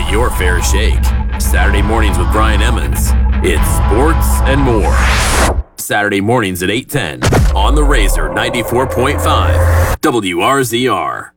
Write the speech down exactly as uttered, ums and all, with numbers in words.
get your fair shake. Saturday mornings with Brian Emmons. It's sports and more. Saturday mornings at eight ten on the Razor ninety-four point five W R Z R.